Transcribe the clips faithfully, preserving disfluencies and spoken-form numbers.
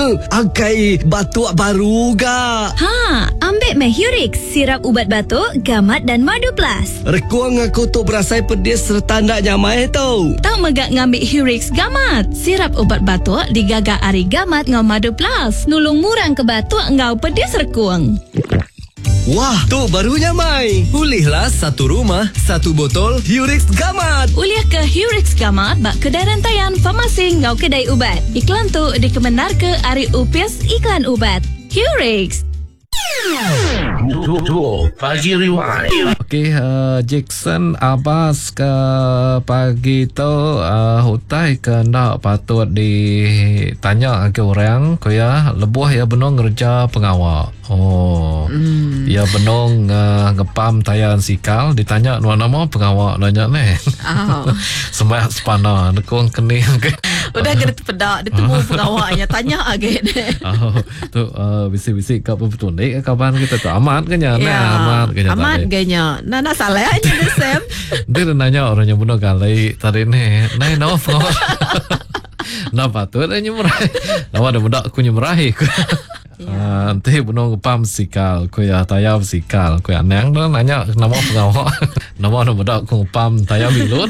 Agai batuk baru ga. Ha, ambil meh Hurix, sirap ubat batuk, gamat dan madu plus. Rekuang aku tu berasai pedis serta ndak nyamai tau. Tak megak ngambil Hurix gamat. Sirap ubat batuk digagak ari gamat ngau madu plus. Nulung murang ke batuk ngau pedis rekuang. Wah, tu barunya Mai. Pulihlah satu rumah, satu botol Hurix Gamat. Uliah ke Hurix Gamat bak kedai rantaian farmasi ngau kedai ubat. Iklan tu dikebenar ke Ari Upis Iklan Ubat. Hurix. Pagi Rewind. Okey, uh, Jackson Abbas ke pagi tu uh, hutai ke nak patut ditanya ke orang ko ya lebuh ya benong kerja pengawal. Oh. Mm. Ya benong uh, ngepam tayan sikal ditanya nama pengawal nanya ni. Oh. Sembah sepana nekong kening. Udah kena terpedak ditemu pengawalnya tanya agen. Oh, tu uh, bisik-bisik kat betul ni kapan kita tu amat ke nya ya, amat ke nya amat ganya nana salah aja deh Sam. Dia nanya orang yang bunuh kali tadi ni nai no napa tu dia nyemrai nama ada budak aku nyemrai aku nanti bunuh pam sikal aku ya tayam sikal aku ya nang tu nanya nama pengawal nama ada budak aku pam tayam bilut.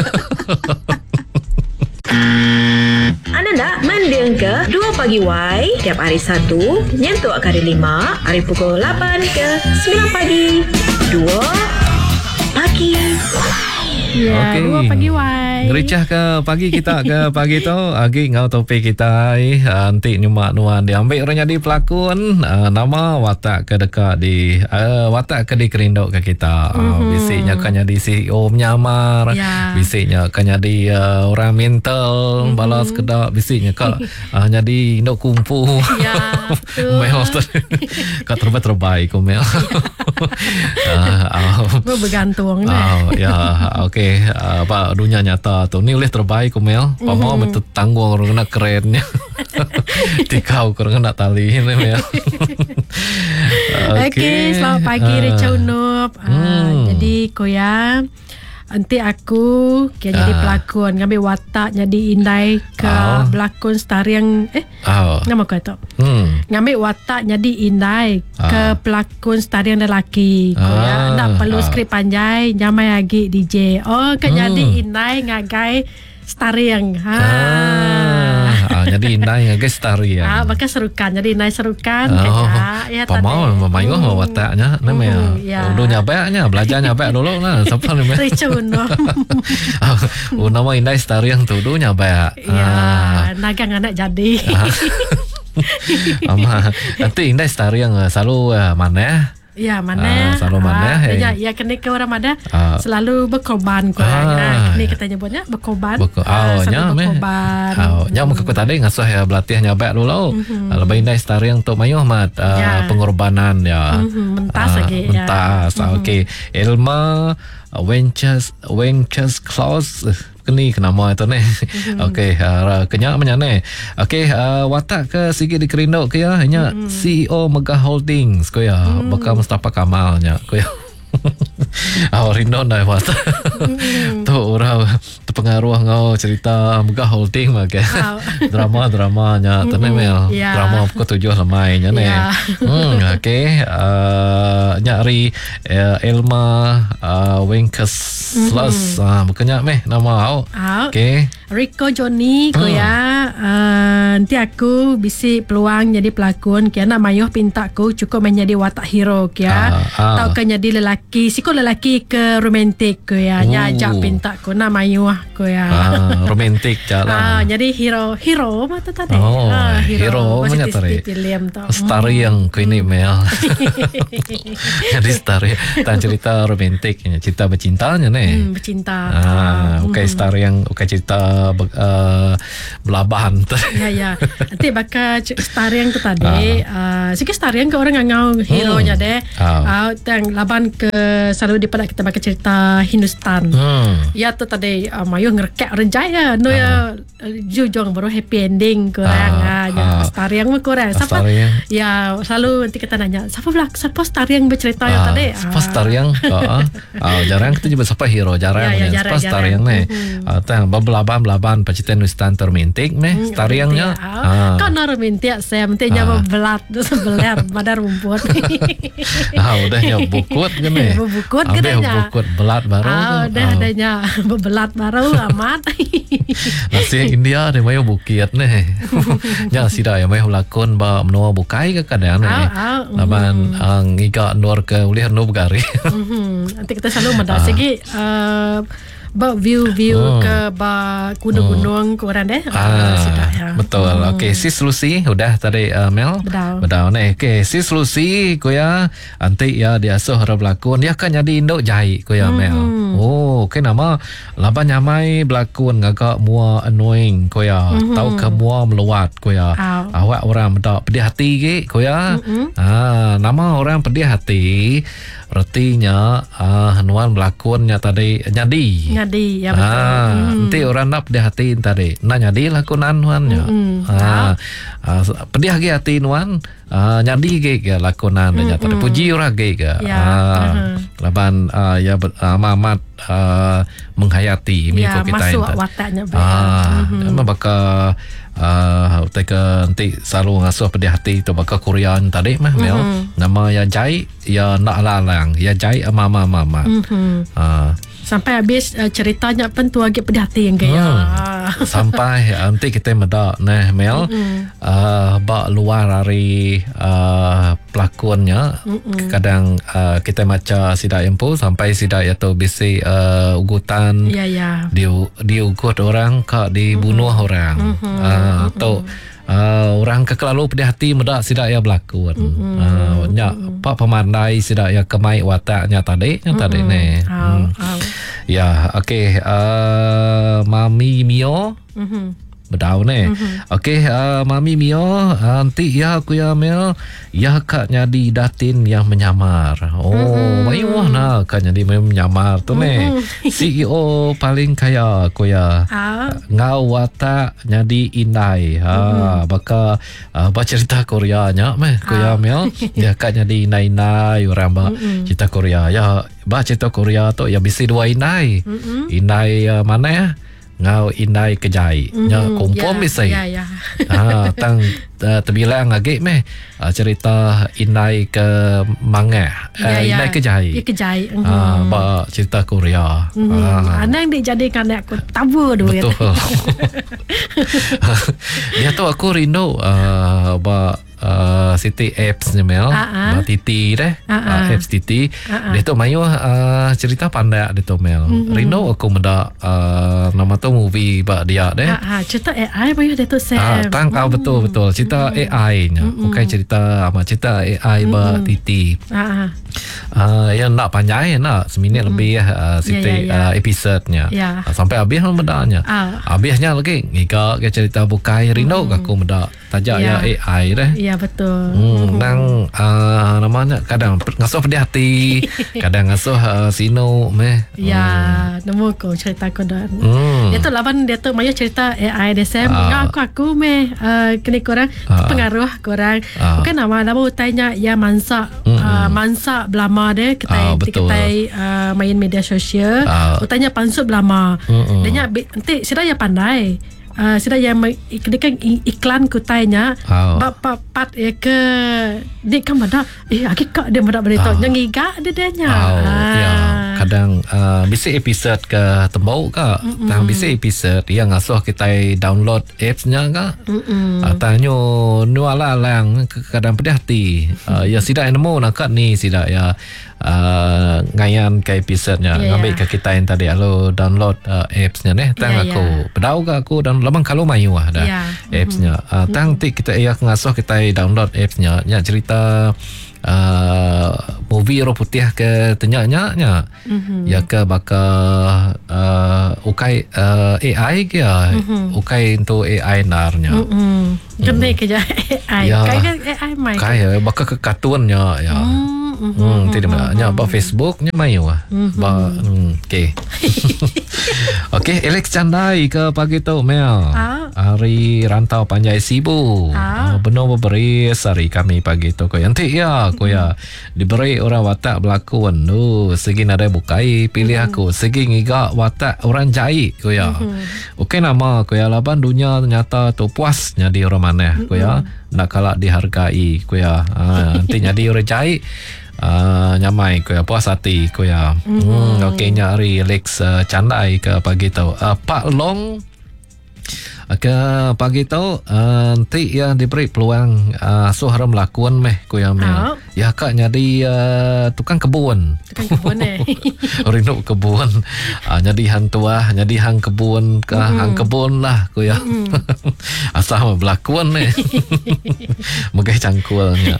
Anda nak mendeng ke dua pagi Y tiap hari Sabtu nyentuh kali lima hari pukul lapan ke sembilan pagi dua pagi. Ya, okay. Dua pagi Y. Ngericah ke pagi kita ke pagi tu agi ngau topik kita ai nanti nyemak nuan diambil orang jadi pelakon uh, nama watak ke dekat di uh, watak ke di kerindok ke kita uh, mm-hmm. bisiknya kan jadi C E O menyamar yeah. bisiknya kan jadi uh, orang mental mm-hmm. balas kedak bisiknya kan uh, jadi indok kumpu ya betul mel kat terbaik terbaik ko mel bergantung ni oh ya okey uh, apa dunia nyata tu ni oleh terbaik ko mel pamau mm-hmm. betul tanggung orang nak kerennya tikau orang nak tali ni mel. Okey okay, selamat pagi uh, Recha Unup uh, hmm. jadi koya nanti aku kaya jadi uh. pelakon ngambil watak jadi indai ke oh. pelakon stariang eh oh. nama kau tu hmm. ngambil watak jadi indai oh. ke pelakon stariang lelaki oh. ya nak perlu oh. skrip panjang nyamai lagi D J oh kan hmm. jadi indai ngagai stariang ha ah. ah, jadi indai ngagai stariang ah maka serukan jadi indai serukan oh. ya pamau memayuh hmm. wataknya namanya hmm. ya. Udah nyabeknya belajar nyabek dulu lah siapa namanya Recha Unup oh nama indai stariang tu dulu nyabek ya ah. nagang anak jadi ama nanti indai stariang selalu uh, mana ya mana ah, selalu mana ah, ya, ya kena ke orang mana ah. selalu berkorban ko ah. ni kita nyebutnya berkorban Beko, ah, selalu berkorban oh, nya muka ko tadi ngasuh ya belatih nyabek dulu mm-hmm. lebih indai stariang tu mayuh mat uh, ya. pengorbanan ya mm-hmm. mentas lagi uh, mentas ya. mm-hmm. okey Elma uh, Wenches Wenches Claus keni kenama itu ni mm-hmm. okey uh, kenyak menyane okey uh, watak ke sikit dikerindok ke ya hanya mm-hmm. C E O Megah Holdings ko ya mm-hmm. bakal Mustafa Kamalnya ko ya awak rindu dah watak mm-hmm. tu orang terpengaruh ngau cerita Megah Holding makan oh. drama-dramanya mm-hmm. tu mel yeah. drama pukul tujuh lemai nya ni yeah. hmm okey uh, nyari uh, Elma uh, Wenkes plus mm-hmm. uh, bukannya meh nama au oh. okey Rico Johnny ko hmm. ya uh, nanti aku bisi peluang jadi pelakon kaya nak mayuh pinta aku cukup menjadi watak hero kaya uh, uh. tau kan jadi lelaki siko lelaki ke romantik ko ya nya ajak pinta aku nak mayuh ko ya uh, romantik jalan uh, jadi hero hero mata tadi oh, uh, hero menyatari stari yang ko ini mel jadi stari tan cerita romantik cerita bercintanya ni hmm, bercinta ah okey hmm. stari yang okey cerita Uh, belabahan ya ya nanti bakal stariang tu tadi uh, sikit stariang ke orang ngau hero nya hmm. deh uh, yang laban ke selalu dipada kita bakal cerita Hindustan hmm. ya tu tadi uh, mayu ngerkek renjaya no uh. ya jujung baru happy ending kurang uh. uh, ya uh. stariang mah kurang siapa ya selalu nanti kita nanya siapa belak siapa stariang bercerita uh. ya tadi siapa uh. stariang uh. uh, jarang kita juga siapa hero jarang ya, ya, siapa stariang ni uh, tu yang belaban laban pacitan Hindustan termintik meh hmm, stariangnya Ah. Kau nor minta saya minta nyawa belat tu sebelar pada rumput. Ah, udahnya bukut kan ni. Bukut Ambil katanya. bukut belat baru. Ah, tu. udah adanya belat baru amat. Nasi yang India ni mayo bukit ni. Ya sida ya mayo lakon ba menua bukai ke kadang ni. Ah, ah, Laban ang iga nor ke ulih no bugari. Mhm. Nanti kita selalu mendak segi uh, ba view-view Oh. ke ba gunung-gunung ke orang deh. Ah, sudah ya. betul. Okey, Sis Lucy udah tadi uh, Mel. Bedau. Bedau ni. Okey, Sis Lucy kuya anti ya dia asuh harap berlakon. Dia kan jadi induk jahit kuya Mel. Oh, okey nama laban nyamai berlakon ngagak mua annoying kuya. Tahu ke mua meluat kuya. Au. Awak orang mendak pedih hati ke kuya. Ah, nama orang pedih hati artinya ah nuan berlakonnya tadi nyadi. Nyadi ya betul. Ah, nanti orang nak pedih hati tadi. Nak nyadi lakonan nuannya. Ah, ah, pedih lagi hati nuan. Ah, nyadi ke ke lakonan dia tadi. Puji orang ke ke. Ya, Ah, uh-huh. laban ah, ya ber- ah, amat ah, menghayati Ya, miko kita masuk ini. wataknya. Ah, memang bakal uh, teka nanti selalu ngasuh pedih hati tu bakal Korean tadi mah Mel. Nama ya Jai ya nak lalang ya Jai mama mama. Mhm. Ah, Sampai habis uh, ceritanya pun tu agak pedih hati yang gaya. Hmm. sampai uh, nanti kita medak nah Mel uh, bak luar dari uh, pelakonnya kadang uh, kita maca sidak empu sampai sidak itu bisi uh, ugutan Ya ya. dia diugut orang kak dibunuh mm-hmm. orang mm-hmm. Uh, atau uh, orang kekelalu pedih hati medak sidak ya berlakon mm-hmm. uh, nya pak pemandai sidak ya kemai wataknya tadi yang tadi Mm-hmm. ni Au, hmm. au. Ya okey uh, Mami Mio Mhm. Bedau ni. Mm-hmm. Okey, uh, Mami Mio, uh, nanti ya aku ya Mel, ya kak nyadi datin yang menyamar. Oh, mm-hmm. Mayuah nak kak nyadi menyamar tu ni. Mm-hmm. C E O paling kaya aku ya. Ah. Ngau watak nyadi indai. Ha, mm-hmm. baka uh, baca cerita Koreanya meh aku ya Mel. Ya kak nyadi indai-indai orang ba mm-hmm. cerita Korea. Ya, ba cerita Korea tu ya bisi dua indai. Mm-hmm. Indai uh, mana ya? Ngau indai kejai nya Mhm, kumpul ya, misai ya, ya. ha tang uh, terbilang lagi meh uh, cerita indai ke manga uh, Ya, ya. indai kejai Ya kejai. Mhm. ah ba cerita Korea Mhm. ah Anak yang dijadikan anak aku tabu duit. betul dia tu aku rindu uh, ba uh, Siti apps ni Mel Ah, ah. ba Titi deh Ah, ah. uh, apps Titi Ah, ah. dia tu mayu uh, cerita pandai dia tu Mel Mhm. rindu aku mendak uh, nama tu movie ba dia deh Ah, ah, cerita A I banyak dia tu Ah, saya. tang ah, betul betul cerita A I-nya. Bukan cerita ama cerita A I ba Titi. Ah, ah. Ah, yang nak panjang nak seminit lebih uh, Ya, siti ya, ya. uh, episode-nya. Ya. Ah, sampai habis lah medanya. Ah. Habisnya lagi ngika ke cerita bukai rindu aku medak tajak Ya. ya A I deh. Ya betul. Hmm, nang uh, namanya kadang pe- ngasuh pedih hati, kadang ngasuh uh, sino meh. Ya, nemu ko cerita ko dan. Hmm. Dia tu lawan dia tu maya cerita A I dia saya Ah. aku aku meh uh, kini korang Ah. pengaruh korang. Ah. Bukan nama nama tanya ya mansa Mm-mm. uh, mansa belama dia kita Ah, kita betul. uh, main media sosial. Ah. Utanya pansut belama. Mm-mm. Dia nanti sudah ya pandai. Uh, sudah yang kan iklan kutainya Ah. bapa pat ya ke dia kan ada eh akik kak dia ada berita Ah. yang giga dia dia nya. Oh, Ah. ya. Kadang uh, bisa episode ke tembau ke, tang bisa episode yang ngasuh kita download apps-nya ke. Uh, tanyo nuala lang kadang pedih hati. Uh, ya sidak nemu nak kat ni sidak ya uh, ngayan ke episode-nya Ya, ngambil ya. ke kita yang tadi alo download uh, apps-nya ni tang Ya, aku. ya. Pedau ke aku dan lamang kalau mayu ah dah Ya. apps-nya. Uh, tang ti kita ya ngasuh kita download apps-nya nya cerita uh, movie ro putih ke tenyaknya nya mm-hmm. ya ke bakal uh, ukai uh, A I ke mm-hmm. ukai untuk A I narnya Hmm. Kena kerja A I. Ya. Kai kan A I mai. kai bakal ke kartunnya ya Hmm, Mhm. Hmm, tidak banyak ba Facebook nya mayu ah. Ba hmm, okey. Okey, Alex Candai ke pagi tu Mel. Ah. Hari rantau Panjai Sibu. Ah. Ah, benar beberis hari kami pagi tu ko. Nanti ya ko ya diberi orang watak berlakon. Nu segi nada bukai pilih aku. Segi ngiga watak orang jahit ko ya. Okey nama ko ya laban dunia ternyata tu puas jadi orang mana ko ya. Nak kalah dihargai ko ya. Ah, nanti jadi orang jahit. Uh, nyamai ko ya puas hati ko ya. Mm-hmm. Hmm, okey nyari Alex uh, Candai ke pagi tu. Uh, Pak Long ke pagi tu uh, nanti ya diberi peluang uh, suara melakon meh ko ya meh. Oh. Ya kak jadi uh, tukang kebun. Tukang kebun eh. Rindu kebun. Uh, jadi hang tua, jadi hang kebun ke mm-hmm. hang kebun lah ko ya. Mm-hmm. Asal berlakon eh. Mungkin cangkulnya.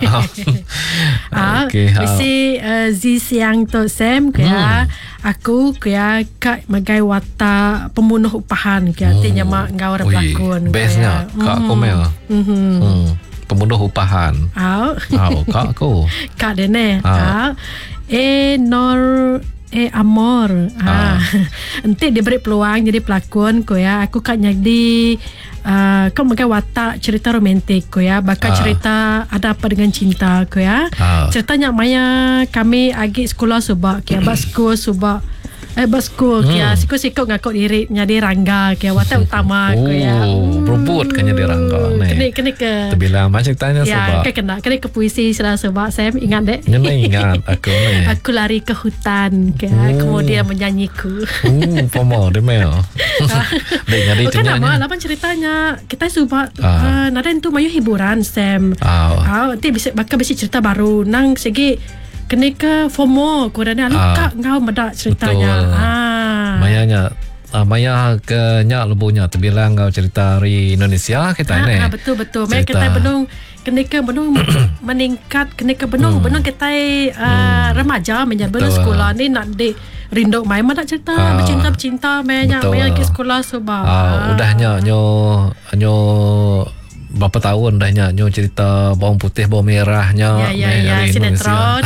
Ah, Okey. Uh, mesti uh, zi siang tu Sam kaya hmm. aku kaya kak magai watak pembunuh upahan kaya oh. artinya mak ngau orang pelakon. Bestnya kak aku Mel. Mhm. Hmm. Pembunuh upahan. Au. Au kak aku. Kak dene. Ah. Ah. Eh nor eh amor. Ah. Nanti dia beri peluang jadi pelakon ko ya. Aku kak jadi Uh, kau makan watak cerita romantik ko ya, bakal ah. cerita ada apa dengan cinta ko ya. Ah. Ceritanya Maya kami agi sekolah subak kaya bas school subak eh bas school kaya hmm. siko-siko ngakut diri jadi rangga kaya watak utama ko ya. Oh, berebut kan jadi rangga ni. Kena kena ke terbilang macam tanya ya, sebab. Ya, kena kena ke puisi sudah sebab saya ingat dek. Nyana ingat aku ni. Aku lari ke hutan kaya oh. kemudian menyanyiku. Oh, pomo de Mel. Dek jadi bukan nama lapan ceritanya kita subak ah. uh, nada itu mayu hiburan Sam. Ah, oh. uh, nanti bisa bakal bisa cerita baru nang segi kena ke FOMO korang ah. kak ngau medak ceritanya. Betul. Ah. Mayanya Uh, Maya ke nyak lebunya terbilang kau cerita hari Indonesia kita ah, ni. Ah, betul betul. Maya kita benung kena ke benung meningkat kena ke benung hmm. benung kita uh, hmm. remaja menyambut sekolah ni nak di rindu mai mana cerita ah. bercinta-cinta Maya Maya ke sekolah sebab. Ah, ah. Udahnya nyo nyo berapa tahun dahnya nyo cerita bawang putih bawang merahnya. Ya ya ya sinetron.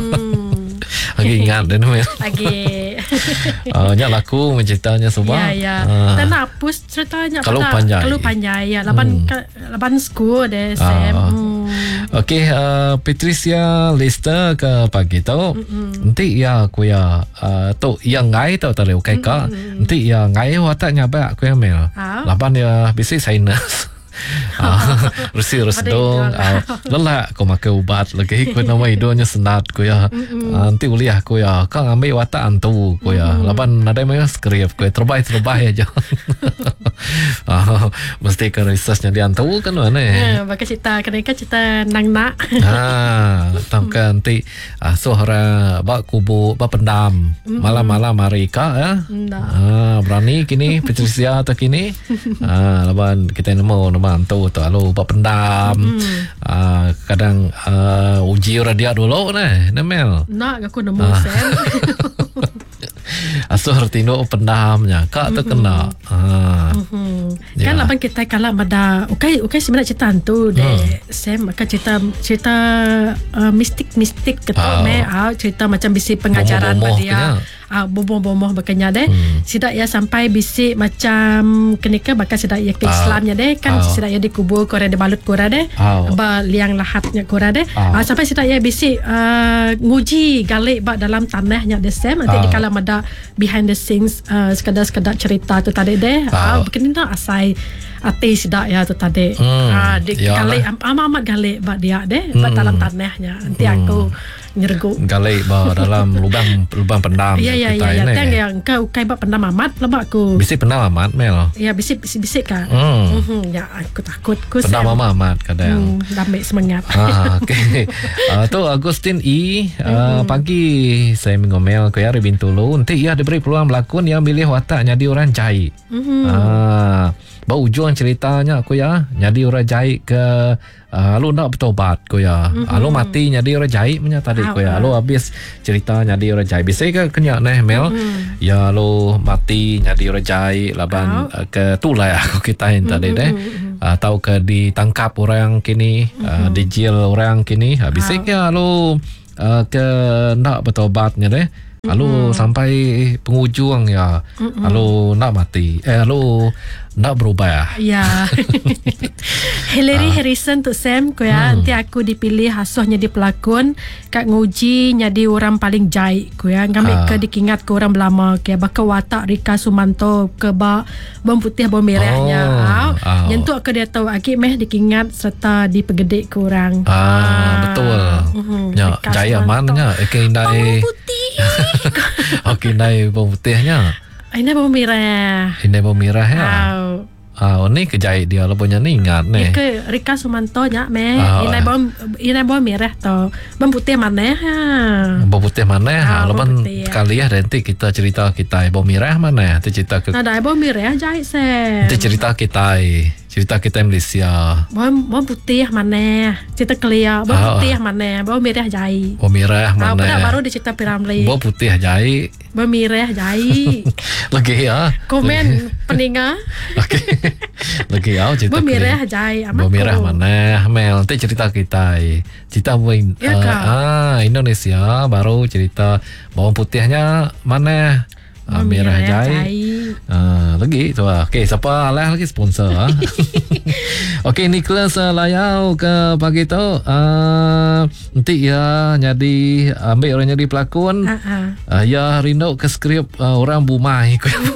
Lagi ingat dan Mel. Lagi. uh, Nyak laku menceritanya sebab. Ya ya. Uh, Dan hapus ceritanya. Kalau panjang. Kalau panjang ya. Laban hmm. laban school deh Sam. Uh, hmm. Okey, uh, Patricia Lister ke pagi tu. Mm-hmm. Nanti ya aku ya uh, tu yang ngai tu tak boleh okey ka. Nanti ya ngai wataknya ba aku ya Mel. Uh. Laban ya bisik sinus. Ah, resi resdong ah, lelah aku makan ubat lagi aku nama hidupnya senat aku ya. Ah, nanti uli aku ya kau ambil watak antu aku ya. Laban ada yang skrip aku terbaik terbaik aja. Ah, mesti ke researchnya di antu kan mana? Ya, bakal cerita kenapa cerita nang nak. Ah, tahu kan nanti ah, suara bak kubu bak pendam malam-malam hari ka ya. Ah, berani kini Patricia atau kini. Ah, laban kita nemu nama antu tu lalu bak pendam. Mm. Uh, kadang uh, uji radio dulu nah, Nemel. Nak aku nemu uh. Sam. Asuh retino pendamnya. Kak tu kena. Ah. Mm-hmm. Kan lapan kita kalau ada okey okey sebenarnya cerita tu deh. Hmm. Sam akan cerita cerita uh, mistik-mistik ketok me ah cerita macam bisi pengajaran dia. Ah bomoh-bomoh bakanya deh. Hmm. Sidak ya sampai bisi macam kenika bakal sidak ya ke Islamnya deh kan ah. sidak ya dikubur korang dibalut korang deh. Ah. Ba liang lahatnya korang deh. Ah. Ah, sampai sidak ya bisi uh, nguji galik ba dalam tanahnya deh Sam nanti ah. di kalam ada behind the scenes uh, sekadar-sekadar cerita tu tadi deh. Ah, uh, begini nak asai ati sidak ya tu tadi. Hmm, ah, di galik amat-amat galik bak dia deh, hmm. bak dalam tanahnya. Nanti hmm. aku nyergu. Galik bak dalam lubang lubang pendam. Ya ya ya ya. Tang yang kau kai bak pendam amat lah aku. Bisik pendam amat Mel. Ya bisik bisik bisik kan. Hmm. Uh-huh. Ya aku takut ku pendam amat kadang. Hmm, damai semangat. Ah, okey. uh, tu Agustin E uh, hmm. pagi saya mengomel ke Ari Bintulu. Nanti ia diberi peluang berlakon yang milih watak jadi orang jahit. Hmm. Ah, bau ujung ceritanya aku ya. Jadi orang jahit ke uh, lu nak bertobat aku ya. Hmm. Lu mati jadi orang jahit punya tadi aku ya. Lu habis cerita jadi orang jahit. Bisa ke kenyak neh Mel. Hmm. Ya lu mati jadi orang jahit laban uh, ke tu lah aku kitain hmm. tadi deh. Uh, tahu ke ditangkap orang kini, uh, dijil orang kini. Habis ke lu uh, ke nak bertobatnya deh. Lalu sampai penghujung ya. Mm-mm. Lalu nak mati. Eh lalu nak berubah. Ya. Hillary Harrison tu Sam ko ya. Hmm. Nanti aku dipilih hasuh jadi pelakon. Kak nguji jadi orang paling jai ko ya. Ngambil Ah. ke dikingat ke orang belama ke bakal watak Rika Sumanto ke ba bom putih bom merahnya. Oh. Ah. Yang tu aku dia tahu akik meh dikingat serta dipegedek ke orang. Ah, betul. Mhm. Ya, Rika jaya Sumanto. mannya. Eke indai. Putih. Okey, indai bawang putihnya. Ini bom merah. Indai bawang merah ya. Wow. Ah, ni kejahit dia lah punya ni ingat ni. Ya ke Rika Sumanto nya meh. Ah, Ini ah. bom ini bom merah to. Bom putih mana ha. Bawang putih mana ya? Ah, Ha, bawang lepas putih, ya. kali ya nanti kita cerita kita bawang merah mana ya? Nanti cerita ke Nah, dah bom merah jahit Sam. nanti cerita kita cerita kita Malaysia. Bom bom putih mana? Cerita clear. Bom Ah, putih mana? Bom merah jahit. Bawang merah Ah, mana? pada baru dicerita Piramli. Bawang putih jahit. Bom merah jahit. Lagi ya. Komen peninga. Okey. Lagi ya cerita. Bom clear. merah jahit. Amat Bawang merah ko. mana? Mel, nanti cerita kita. Cerita bawang Ya, uh, Kak. ah Indonesia baru cerita bawang putihnya mana? Ah, Bom merah jahit. jahit. Ah, lagi tu lah. Okey, siapa lah lagi sponsor ah. Okey, Nicholas uh, layau ke pagi tu. Ah, nanti ya jadi ambil orang jadi pelakon. Ah, ah. Uh, ya rindu ke skrip uh, orang Bumai.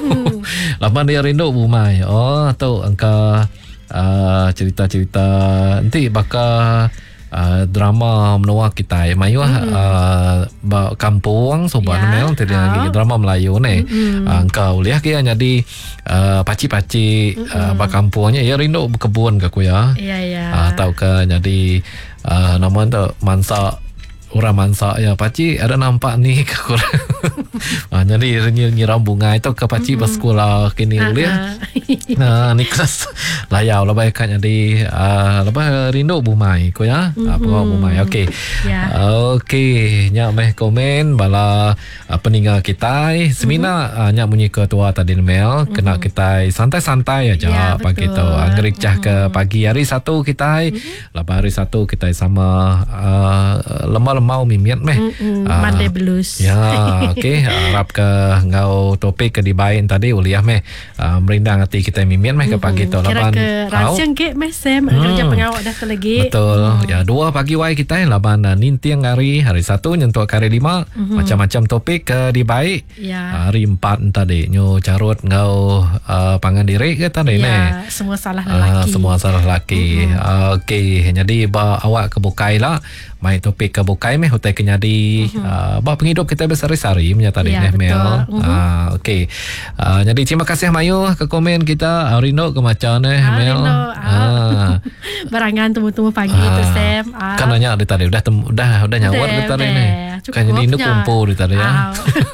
Lama dia rindu Bumai. Oh, tahu angka uh, cerita-cerita nanti bakal uh, drama menua kita. Mayu mm-hmm. uh, ba kampung sobat Ya, mel tadi oh. lagi drama Melayu ni. Mm-hmm. Uh, engkau lihat ke jadi uh, paci-paci mm-hmm. uh, ba kampungnya ya rindu berkebun ke aku ya. Ya ya. Ah, tahu ke jadi uh, nama tu mansa orang mansa ya paci ada nampak ni ke kurang. ah, jadi nyiram bunga itu ke paci mm-hmm. bersekolah kini Ah, boleh. ah. Nah, ni kelas layau lah baik kan jadi uh, lepas rindu Bumai ko ya. Mm-hmm. Apa Bumai. Okey. Ya. Okey, nyak meh komen bala uh, peninggal kita semina mm-hmm. uh, nyak bunyi ketua tadi mel mm-hmm. kena kita santai-santai aja Ya, pagi tu. betul. Anggerik cah ke Mm-hmm. pagi hari satu kita mm-hmm. lepas hari satu kita sama uh, lemah-lemah mimiat meh. Mm-mm, Ah, Monday Blues. Ya, okey. Harap ke ngau topik ke dibain tadi uliah meh uh, merindang hati kita mimian meh ke pagi tu Kira laban. ke rahasia ke meh Sam Hmm. kerja pengawak dah ke lagi. Betul. Ya, dua pagi wai kita laban uh, nintiang hari hari satu nyentuh hari lima Mhm. macam-macam topik ke dibaik. Ya. Hari empat tadi nyu carut ngau uh, pangan diri ke tadi ne. Ya, semua salah Ah, lelaki. semua salah lelaki. Mm-hmm. Uh, Okey, jadi ba awak ke bukai lah. Mai topik ke bukai meh hutai ke jadi mm-hmm. uh, ba penghidup kita bersari-sari menyata tadi Ya, neh Mel. betul. Mm-hmm. Ah, okey. Uh, jadi terima kasih Mayu ke komen kita. Arino ke macam neh Ah, Mel. Rino, Ah. Barangan temu-temu pagi tu Sam. Ah. Kan nanya di tadi udah tem, udah udah nyawar di tadi ni. Kan jadi induk kumpul di tadi ya.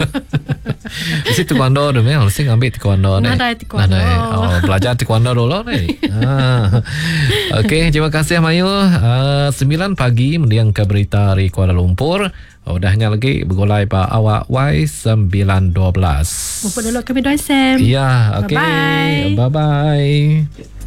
Di situ taekwondo tu Mel, mesti ngambil taekwondo ni. Nadai taekwondo. Nadai. Oh, belajar taekwondo dulu ni. Ah. Okey, terima kasih Mayu. Uh, sembilan pagi mendiang ke berita dari Kuala Lumpur. Oh, udahnya lagi bergolai pa awak Y sembilan dua belas. Mumput dulu kami doa Sam. Ya, okey. Bye-bye. Bye-bye.